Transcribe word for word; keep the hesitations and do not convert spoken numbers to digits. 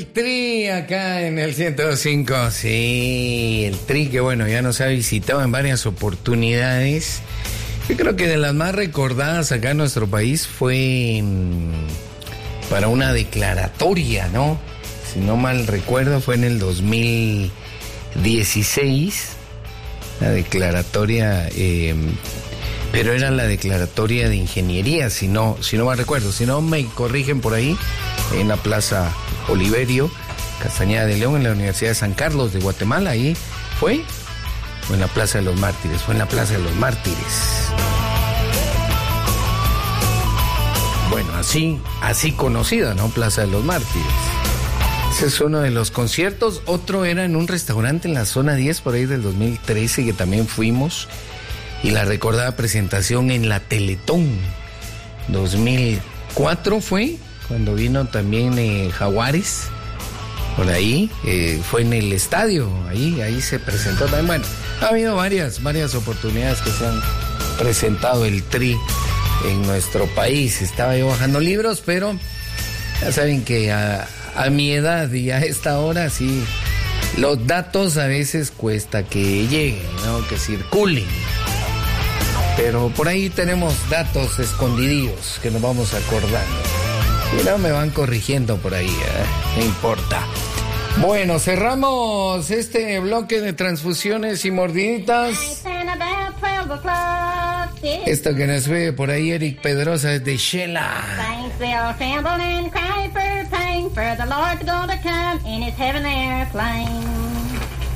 el Tri acá en el ciento cinco. Sí, el Tri que bueno, ya nos ha visitado en varias oportunidades. Yo creo que de las más recordadas acá en nuestro país fue mmm, para una declaratoria, ¿no? Si no mal recuerdo, fue en el dos mil dieciséis. La declaratoria, eh, pero era la declaratoria de ingeniería, si no, si no mal recuerdo. Si no me corrigen por ahí, en la Plaza Oliverio, Castañeda de León, en la Universidad de San Carlos de Guatemala. Ahí fue, o en la Plaza de los Mártires, fue en la Plaza de los Mártires. Bueno, así, así conocida, ¿no? Plaza de los Mártires. Ese es uno de los conciertos. Otro era en un restaurante en la zona diez, por ahí del dos mil trece, que también fuimos. Y la recordada presentación en la Teletón. dos mil cuatro fue, cuando vino también eh, Jaguares. Por ahí, eh, fue en el estadio. Ahí, ahí se presentó también. Bueno, ha habido varias, varias oportunidades que se han presentado el Tri en nuestro país. Estaba yo bajando libros, pero ya saben que a... A mi edad y a esta hora sí, los datos a veces cuesta que lleguen, ¿no? Que circulen. Pero por ahí tenemos datos escondidillos que nos vamos acordando. Si no, me van corrigiendo por ahí, ¿eh? No importa. Bueno, cerramos este bloque de transfusiones y mordiditas. Esto que nos ve por ahí Eric Pedrosa es de Shela. For the Lord to go to come in his heaven airplane.